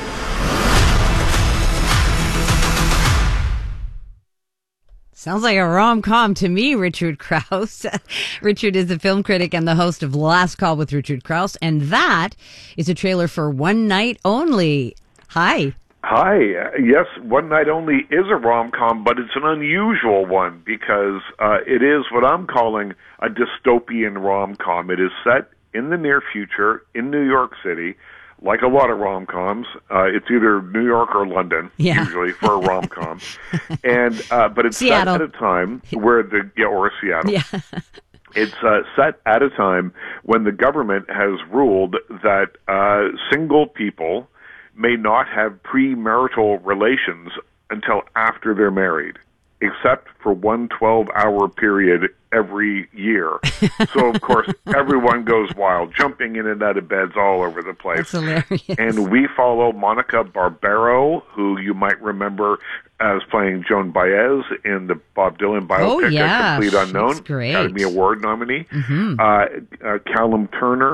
Sounds like a rom-com to me, Richard Krause. Richard is the film critic and the host of Last Call with Richard Krause, and that is a trailer for One Night Only. Hi. Hi. Uh, yes, One Night Only is a rom-com, but it's an unusual one because uh, it is what I'm calling a dystopian rom-com. It is set in the near future in New York City. Like a lot of rom-coms, uh, it's either New York or London, yeah. usually, for a rom-com. and uh, But it's Seattle. set at a time where the... Yeah, or Seattle. Yeah. It's uh, set at a time when the government has ruled that uh, single people may not have premarital relations until after they're married, except for one twelve-hour period every year. So, of course, everyone goes wild, jumping in and out of beds all over the place. That's hilarious. And we follow Monica Barbero, who you might remember as playing Joan Baez in the Bob Dylan biopic, oh, yeah. A Complete Unknown, She's great. Academy Award nominee. Mm-hmm. Uh, uh, Callum Turner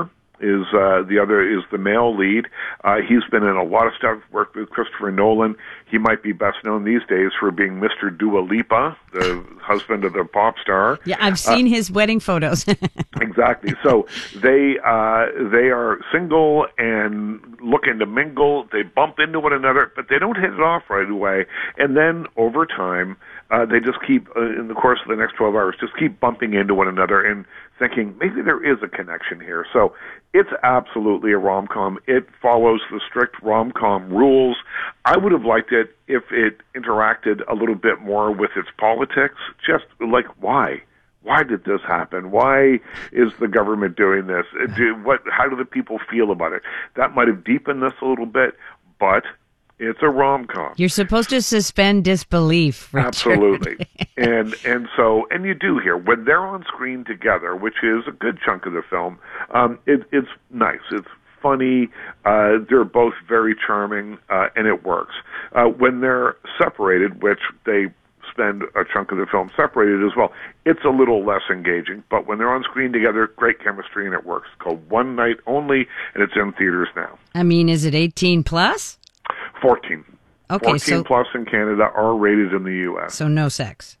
is uh, the other is the male lead. Uh, he's been in a lot of stuff. Worked with Christopher Nolan. He might be best known these days for being Mister Dua Lipa, the husband of the pop star. Yeah, I've seen uh, his wedding photos. Exactly. So they uh, they are single and looking to mingle. They bump into one another, but they don't hit it off right away. And then over time, uh, they just keep, uh, in the course of the next twelve hours, just keep bumping into one another and thinking maybe there is a connection here. So it's absolutely a rom-com. It follows the strict rom-com rules. I would have liked it if it interacted a little bit more with its politics. Just like, why? Why did this happen? Why is the government doing this? Do, what? How do the people feel about it? That might have deepened this a little bit, but it's a rom-com. You're supposed to suspend disbelief, Richard. Absolutely. and and so, and you do here, when they're on screen together, which is a good chunk of the film, um, it, it's nice. It's funny. Uh, they're both very charming, uh, and it works. Uh, when they're separated, which they spend a chunk of the film separated as well, it's a little less engaging. But when they're on screen together, great chemistry, and it works. It's called One Night Only, and it's in theaters now. I mean, is it eighteen plus? fourteen. Okay, fourteen so, plus in Canada, are rated in the U S. So no sex?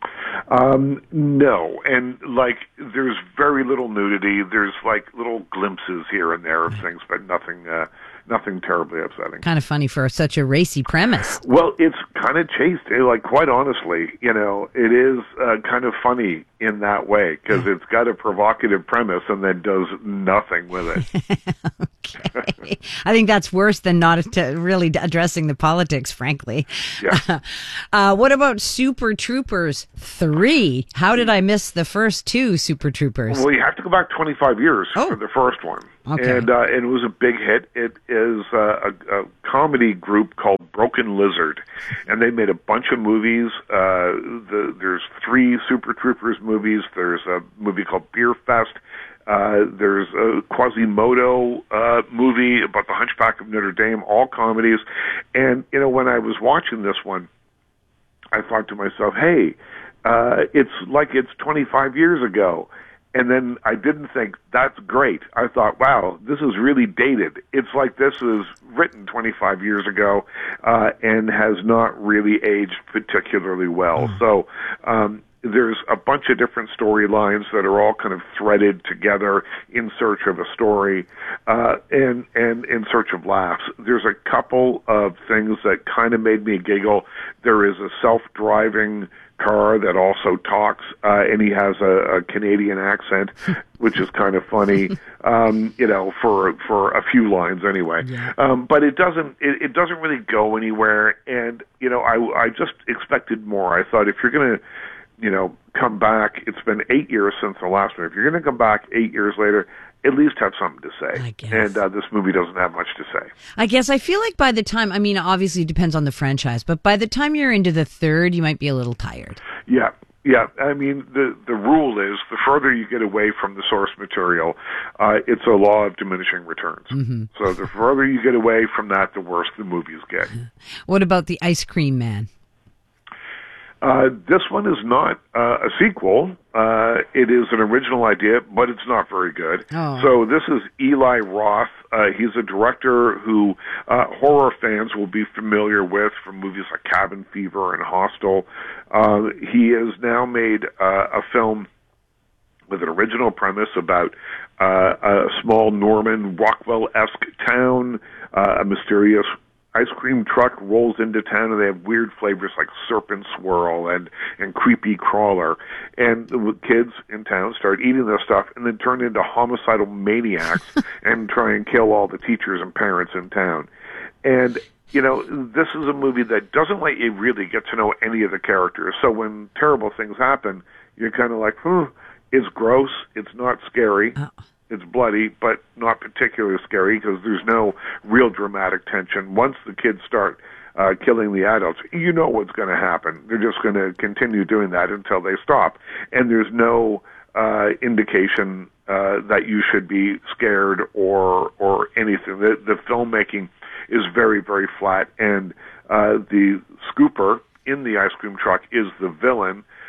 Um, no. And, like, there's very little nudity. There's, like, little glimpses here and there of things, but nothing uh, nothing terribly upsetting. Kind of funny for such a racy premise. Well, it's kind of chaste. Like, quite honestly, you know, it is uh, kind of funny in that way, because it's got a provocative premise and then does nothing with it. Okay. I think that's worse than not to really addressing the politics, frankly. Yeah. Uh, what about Super Troopers three? How did I miss the first two Super Troopers? Well, you have to go back twenty-five years oh. for the first one. Okay. And, uh, and it was a big hit. It is uh, a, a comedy group called Broken Lizard, and they made a bunch of movies. Uh, the, there's three Super Troopers movies. There's a movie called Beer Fest. Uh, there's a Quasimodo uh, movie about the Hunchback of Notre Dame, all comedies. And, you know, when I was watching this one, I thought to myself, hey, uh, it's like it's twenty-five years ago. And then I didn't think, that's great. I thought, wow, this is really dated. It's like this was written twenty-five years ago uh, and has not really aged particularly well. Mm. So um, there's a bunch of different storylines that are all kind of threaded together in search of a story uh, and, and in search of laughs. There's a couple of things that kind of made me giggle. There is a self-driving car that also talks, uh, and he has a, a Canadian accent, which is kind of funny, um, you know, for for a few lines anyway. Yeah. Um, but it doesn't it, it doesn't really go anywhere, and you know, I I just expected more. I thought if you're gonna, you know, come back, it's been eight years since the last one. If you're gonna come back eight years later, at least have something to say. I guess. And uh, this movie doesn't have much to say. I guess I feel like by the time, I mean, obviously it depends on the franchise, but by the time you're into the third, you might be a little tired. Yeah, yeah. I mean, the the rule is the further you get away from the source material, uh, it's a law of diminishing returns. Mm-hmm. So the further you get away from that, the worse the movies get. What about The Ice Cream Man? Uh, this one is not uh, a sequel. Uh, it is an original idea, but it's not very good. Oh. So this is Eli Roth. Uh, he's a director who uh, horror fans will be familiar with from movies like Cabin Fever and Hostel. Uh, he has now made uh, a film with an original premise about uh, a small Norman Rockwell-esque town, uh, a mysterious ice cream truck rolls into town, and they have weird flavors like serpent swirl and, and creepy crawler. And the kids in town start eating this stuff and then turn into homicidal maniacs and try and kill all the teachers and parents in town. And, you know, this is a movie that doesn't let you really get to know any of the characters. So when terrible things happen, you're kind of like, hmm, it's gross, it's not scary. Oh. It's bloody, but not particularly scary because there's no real dramatic tension. Once the kids start uh, killing the adults, you know what's going to happen. They're just going to continue doing that until they stop. And there's no uh, indication uh, that you should be scared or or anything. The, the filmmaking is very, very flat. And uh, the scooper in the ice cream truck is the villain.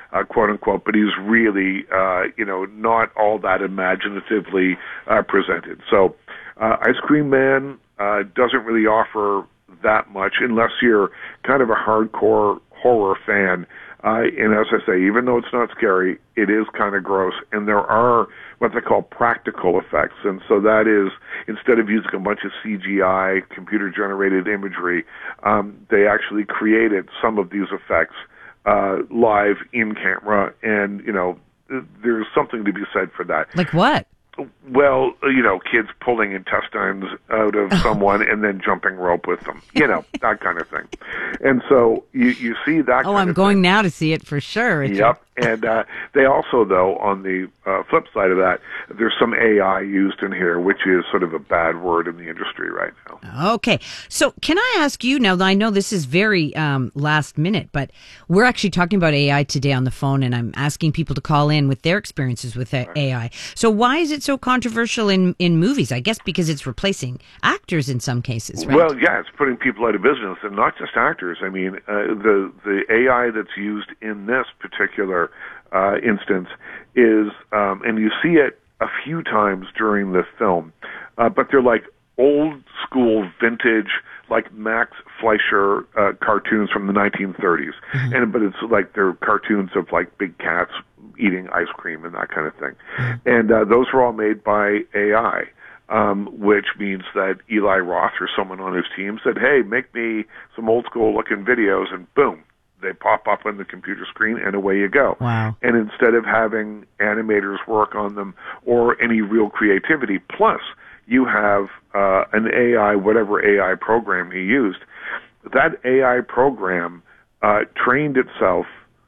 uh, quote unquote, but he's really, uh, you know, not all that imaginatively uh, presented. So, uh, Ice Cream Man uh, doesn't really offer that much unless you're kind of a hardcore horror fan. Uh, and as I say, even though it's not scary, it is kind of gross. And there are what they call practical effects. And so that is, instead of using a bunch of C G I, computer-generated imagery, um, they actually created some of these effects uh, live in camera. And, you know, there's something to be said for that. Like what? Well, you know, kids pulling intestines out of someone and then jumping rope with them, you know, that kind of thing. And so you, you see that Oh, kind I'm of going thing. now to see it for sure. Richard. Yep. And uh, they also, though, on the uh, flip side of that, there's some A I used in here, which is sort of a bad word in the industry right now. Okay. So can I ask you now, I know this is very um, last minute, but we're actually talking about A I today on the phone, and I'm asking people to call in with their experiences with A I. So why is it so controversial in, in movies? I guess because it's replacing actors in some cases, right? Well, yeah, it's putting people out of business, and not just actors. I mean, uh, the the A I that's used in this particular uh, instance is, um, and you see it a few times during the film, uh, but they're like old school, vintage, like Max Fleischer uh, cartoons from the nineteen thirties, mm-hmm. and but it's like they're cartoons of like big cats eating ice cream and that kind of thing, mm-hmm. and uh, those were all made by A I. Um, which means that Eli Roth or someone on his team said, hey, make me some old school looking videos, and boom, they pop up on the computer screen and away you go. Wow. And instead of having animators work on them or any real creativity, plus you have uh, an A I, whatever A I program he used, that A I program uh, trained itself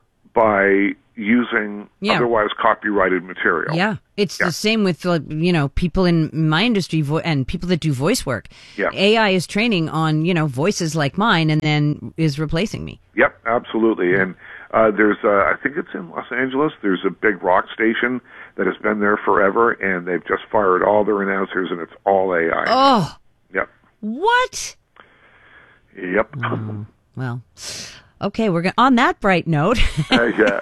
by using Yeah. otherwise copyrighted material. Yeah, it's Yeah. the same with, like, you know, people in my industry vo- and people that do voice work. Yeah. A I is training on, you know, voices like mine and then is replacing me. Yep, absolutely. And uh, there's, uh, I think it's in Los Angeles, there's a big rock station that has been there forever, and they've just fired all their announcers, and it's all A I. Oh. Yep. What? Yep. Mm, well, okay, we're going on that bright note. uh, yeah.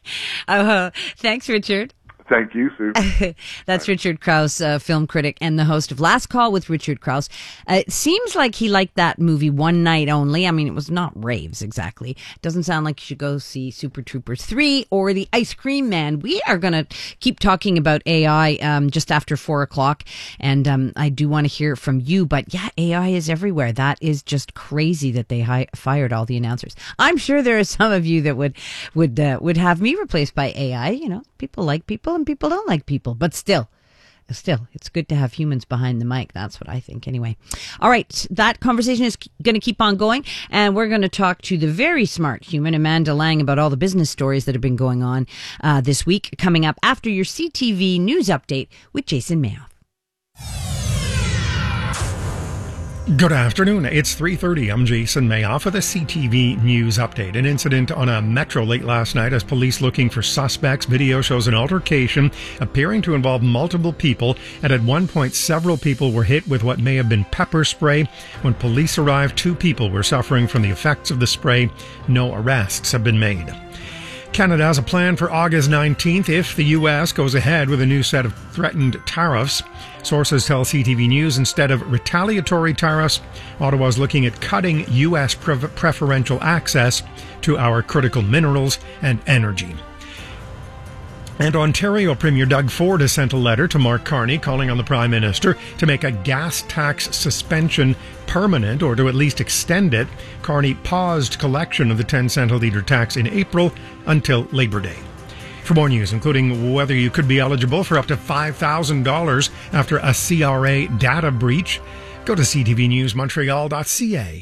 uh, thanks, Richard. Thank you, Sue. That's Richard Krause, uh, film critic and the host of Last Call with Richard Krause. Uh, it seems like he liked that movie one night only. I mean, it was not raves exactly. It doesn't sound like you should go see Super Troopers three or The Ice Cream Man. We are going to keep talking about A I um, just after four o'clock, and um, I do want to hear from you. But yeah, A I is everywhere. That is just crazy that they hi- fired all the announcers. I'm sure there are some of you that would would uh, would have me replaced by A I. You know, people like people and people don't like people, but still, still, it's good to have humans behind the mic. That's what I think anyway. All right. That conversation is going to keep on going, and we're going to talk to the very smart human, Amanda Lang, about all the business stories that have been going on uh, this week, coming up after your C T V news update with Jason Mayoff. Good afternoon. It's three thirty. I'm Jason Mayoff with a C T V news update. An incident on a metro late last night as police looking for suspects. Video shows an altercation appearing to involve multiple people, and at one point several people were hit with what may have been pepper spray. When police arrived, two people were suffering from the effects of the spray. No arrests have been made. Canada has a plan for August nineteenth if the U S goes ahead with a new set of threatened tariffs. Sources tell C T V News instead of retaliatory tariffs, Ottawa's looking at cutting U S pre- preferential access to our critical minerals and energy. And Ontario Premier Doug Ford has sent a letter to Mark Carney calling on the Prime Minister to make a gas tax suspension permanent, or to at least extend it. Carney paused collection of the ten cent a litre tax in April until Labor Day. For more news, including whether you could be eligible for up to five thousand dollars after a C R A data breach, go to c t v news montreal dot c a.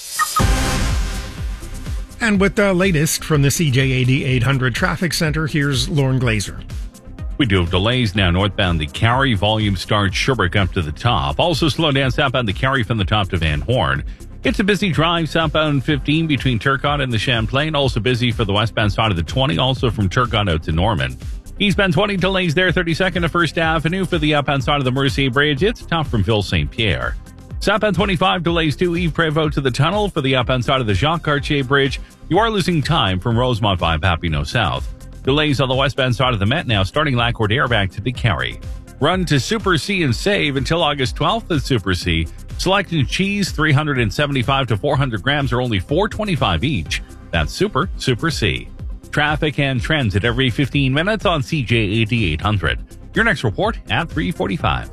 And with the latest from the C J A D eight hundred Traffic Center, here's Lauren Glazer. We do have delays now northbound the Carrie. Volume starts Sherbrooke up to the top. Also slow down southbound the Carrie from the top to Van Horn. It's a busy drive southbound fifteen between Turcotte and the Champlain. Also busy for the westbound side of the twenty, also from Turcotte out to Norman. Eastbound twenty delays there, thirty-second to First Avenue. For the outbound side of the Mercier Bridge, it's tough from Ville Saint Pierre. Southbound twenty-five delays to Yves Prévost to the tunnel. For the outbound side of the Jacques Cartier Bridge, You are losing time from Rosemont by Papineau South. Delays on the westbound side of the Met now, starting Lac-Courte back to the Carry. Run to Super C and save until August twelfth at Super C. Selected cheese, three hundred seventy-five to four hundred grams, are only four twenty-five each. That's Super, Super C. Traffic and transit every fifteen minutes on C J A D eight hundred. Your next report at three forty-five.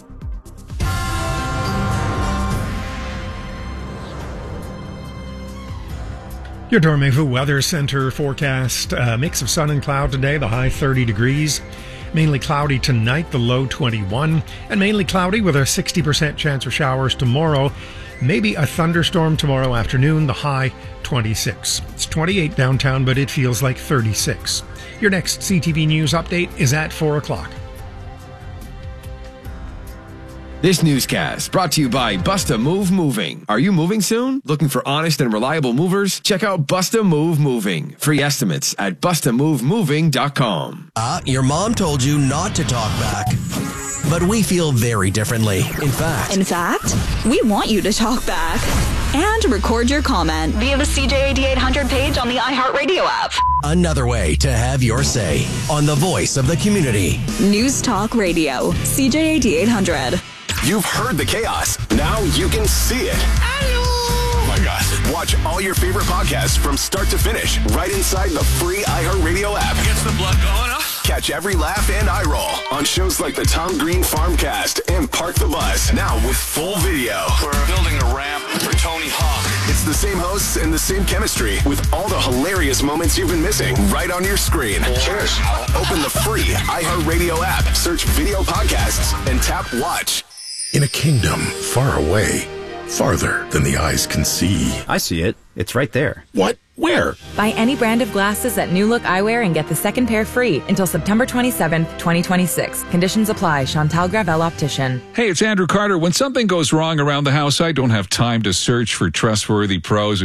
Your Dormevu Weather Center forecast, a mix of sun and cloud today, the high thirty degrees. Mainly cloudy tonight, the low twenty-one. And mainly cloudy with a sixty percent chance of showers tomorrow. Maybe a thunderstorm tomorrow afternoon, the high twenty-six. It's twenty-eight downtown, but it feels like thirty-six. Your next C T V News update is at four o'clock. This newscast brought to you by Busta Move Moving. Are you moving soon? Looking for honest and reliable movers? Check out Busta Move Moving. Free estimates at busta move moving dot com. Uh, your mom told you not to talk back. But we feel very differently. In fact, In fact, we want you to talk back and record your comment via the C J A D eight hundred page on the iHeartRadio app. another way to have your say on the voice of the community. News Talk Radio, C J A D eight hundred. You've heard the chaos. Now you can see it. Oh my gosh. Watch all your favorite podcasts from start to finish right inside the free iHeartRadio app. Gets the blood going up. Catch every laugh and eye roll on shows like the Tom Green Farmcast and Park the Bus. Now with full video. We're building a ramp for Tony Hawk. It's the same hosts and the same chemistry with all the hilarious moments you've been missing right on your screen. Cheers. Open the free iHeartRadio app, search video podcasts, and tap watch. In a kingdom far away, farther than the eyes can see. I see it. It's right there. What? Where? Buy any brand of glasses at New Look Eyewear and get the second pair free until September twenty-seventh, twenty twenty-six. Conditions apply. Chantal Gravel Optician. Hey, it's Andrew Carter. When something goes wrong around the house, I don't have time to search for trustworthy pros